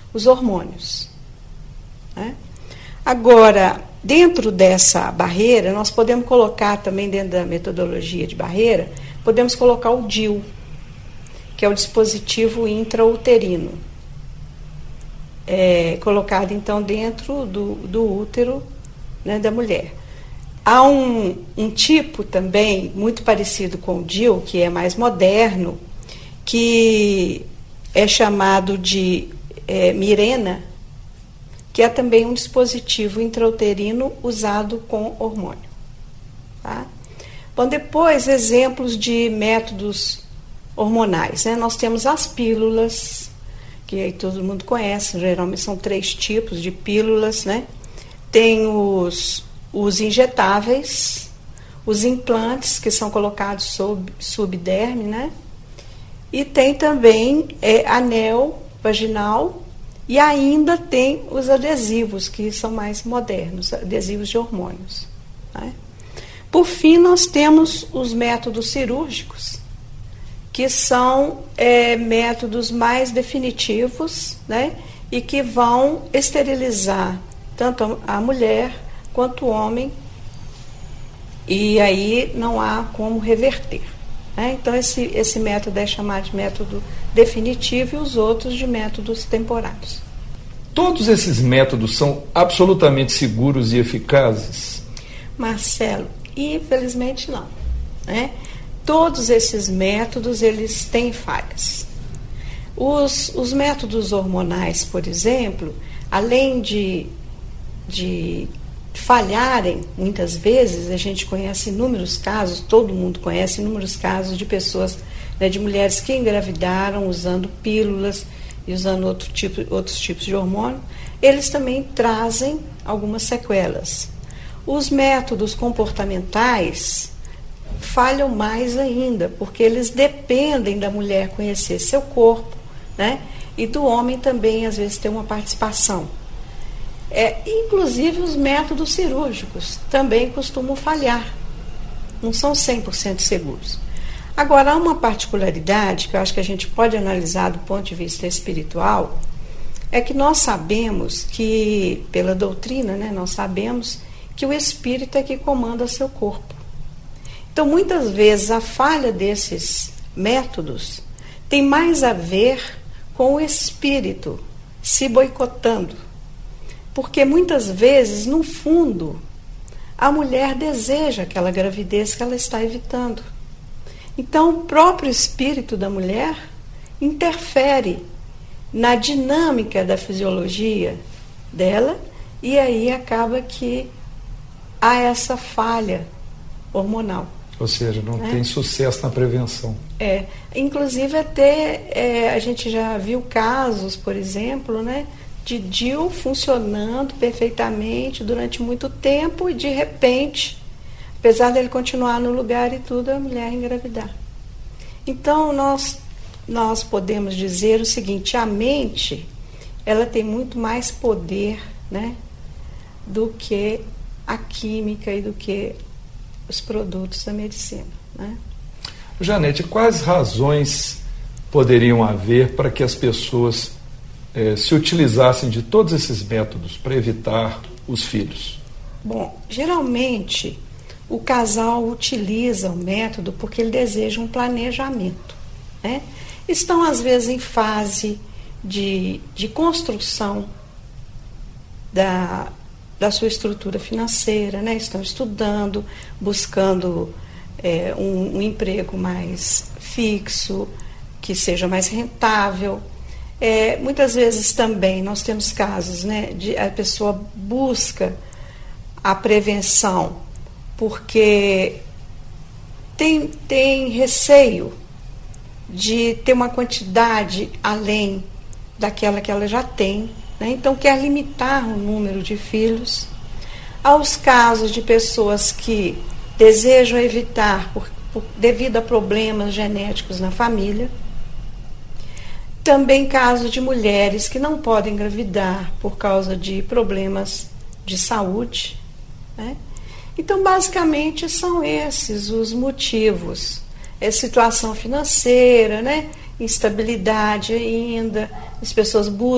os hormônios, né? Agora, dentro dessa barreira, nós podemos colocar também, dentro da metodologia de barreira, podemos colocar o DIU, que é o dispositivo intrauterino, colocado então dentro do útero, né, da mulher. Há um tipo também muito parecido com o DIU, que é mais moderno, que é chamado de Mirena, que é também um dispositivo intrauterino usado com hormônio. Tá? Bom, depois, exemplos de métodos hormonais, né? Nós temos as pílulas, que aí todo mundo conhece, geralmente são 3 tipos de pílulas, né? Tem os injetáveis, os implantes, que são colocados subderme, né? E tem também anel vaginal, e ainda tem os adesivos, que são mais modernos, adesivos de hormônios, né? Por fim, nós temos os métodos cirúrgicos, que são métodos mais definitivos, né? E que vão esterilizar tanto a mulher quanto o homem, e aí não há como reverter, né? Então, esse método é chamado de método definitivo e os outros de métodos temporários. Todos esses métodos são absolutamente seguros e eficazes? Marcelo, infelizmente não, né? Todos esses métodos, eles têm falhas. Os métodos hormonais, por exemplo, além de falharem, muitas vezes, a gente conhece inúmeros casos, todo mundo conhece inúmeros casos de pessoas, né, de mulheres que engravidaram usando pílulas e usando outros tipos de hormônio, eles também trazem algumas sequelas. Os métodos comportamentais falham mais ainda, porque eles dependem da mulher conhecer seu corpo, né, e do homem também, às vezes, ter uma participação. Inclusive, os métodos cirúrgicos também costumam falhar, não são 100% seguros. Agora, há uma particularidade que eu acho que a gente pode analisar do ponto de vista espiritual, é que nós sabemos que, pela doutrina, né, nós sabemos que o espírito é que comanda seu corpo. Então, muitas vezes, a falha desses métodos tem mais a ver com o espírito se boicotando. Porque, muitas vezes, no fundo, a mulher deseja aquela gravidez que ela está evitando. Então, o próprio espírito da mulher interfere na dinâmica da fisiologia dela, e aí acaba que há essa falha hormonal. Ou seja, não tem sucesso na prevenção. Inclusive até a gente já viu casos, por exemplo, né, de DIU funcionando perfeitamente durante muito tempo e de repente, apesar dele continuar no lugar e tudo, a mulher engravidar. Então nós podemos dizer o seguinte: a mente, ela tem muito mais poder, né, do que a química e do que os produtos da medicina, né? Janete, quais razões poderiam haver para que as pessoas se utilizassem de todos esses métodos para evitar os filhos? Bom, geralmente o casal utiliza o método porque ele deseja um planejamento, né? Estão às vezes em fase de construção da sua estrutura financeira, né? Estão estudando, buscando um emprego mais fixo, que seja mais rentável. Muitas vezes também nós temos casos, né, de a pessoa busca a prevenção porque tem receio de ter uma quantidade além daquela que ela já tem, né? Então quer limitar o número de filhos. Há os casos de pessoas que desejam evitar devido a problemas genéticos na família. Também casos de mulheres que não podem engravidar por causa de problemas de saúde, né? Então, basicamente, são esses os motivos. Situação financeira, né? Instabilidade ainda, as pessoas buscam